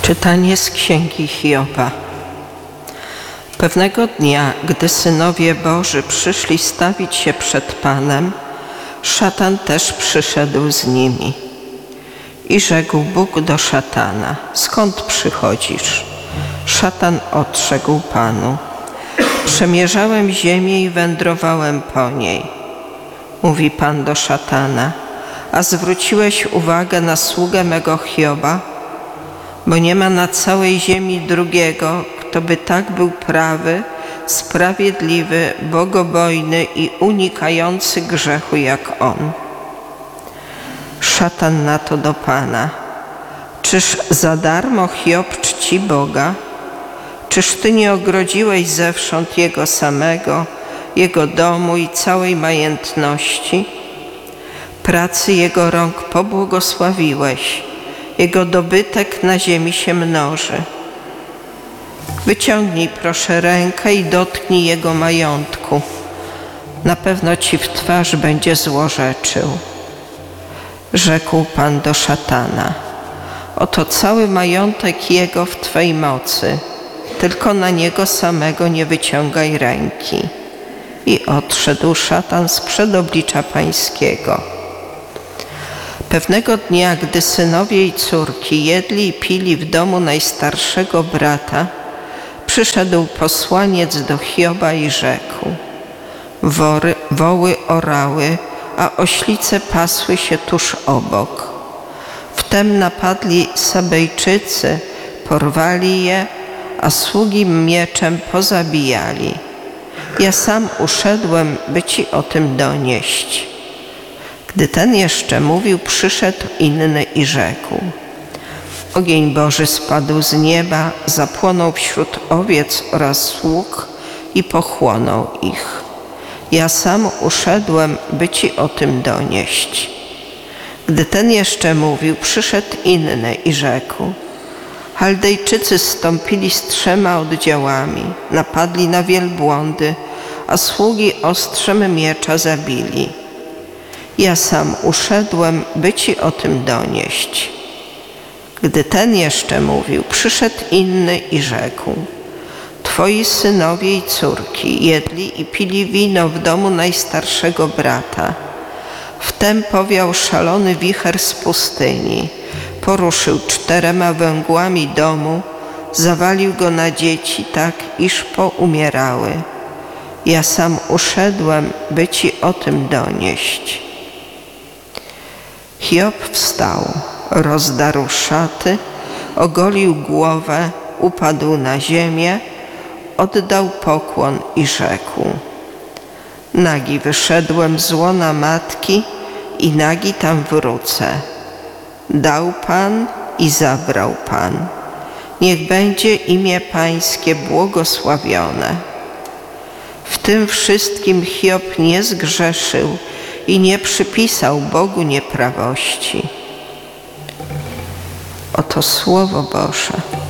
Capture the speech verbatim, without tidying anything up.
Czytanie z Księgi Hioba. Pewnego dnia, gdy synowie Boży przyszli stawić się przed Panem, szatan też przyszedł z nimi. I rzekł Bóg do szatana: skąd przychodzisz? Szatan odrzekł Panu: przemierzałem ziemię i wędrowałem po niej. Mówi Pan do szatana: a zwróciłeś uwagę na sługę mego Hioba? Bo nie ma na całej ziemi drugiego, kto by tak był prawy, sprawiedliwy, bogobojny i unikający grzechu jak on. Szatan na to do Pana: czyż za darmo Hiob czci Boga? Czyż Ty nie ogrodziłeś zewsząd Jego samego, Jego domu i całej majętności? Pracy Jego rąk pobłogosławiłeś, Jego dobytek na ziemi się mnoży. Wyciągnij proszę rękę i dotknij Jego majątku. Na pewno Ci w twarz będzie złorzeczył. Rzekł Pan do szatana: oto cały majątek Jego w Twej mocy, tylko na Niego samego nie wyciągaj ręki. I odszedł szatan sprzed oblicza Pańskiego. Pewnego dnia, gdy synowie i córki jedli i pili w domu najstarszego brata, przyszedł posłaniec do Hioba i rzekł: Wory, woły orały, a oślice pasły się tuż obok. Wtem napadli Sabejczycy, porwali je, a sługi mieczem pozabijali. Ja sam uszedłem, by Ci o tym donieść. Gdy ten jeszcze mówił, przyszedł inny i rzekł: ogień Boży spadł z nieba, zapłonął wśród owiec oraz sług i pochłonął ich. Ja sam uszedłem, by Ci o tym donieść. Gdy ten jeszcze mówił, przyszedł inny i rzekł: Chaldejczycy zstąpili z trzema oddziałami, napadli na wielbłądy, a sługi ostrzem miecza zabili. Ja sam uszedłem, by Ci o tym donieść. Gdy ten jeszcze mówił, przyszedł inny i rzekł: Twoi synowie i córki jedli i pili wino w domu najstarszego brata. Wtem powiał szalony wicher z pustyni, poruszył czterema węgłami domu, zawalił go na dzieci tak, iż poumierały. Ja sam uszedłem, by Ci o tym donieść. Hiob wstał, rozdarł szaty, ogolił głowę, upadł na ziemię, oddał pokłon i rzekł: nagi wyszedłem z łona matki i nagi tam wrócę. Dał Pan i zabrał Pan. Niech będzie imię Pańskie błogosławione. W tym wszystkim Hiob nie zgrzeszył i nie przypisał Bogu nieprawości. Oto Słowo Boże.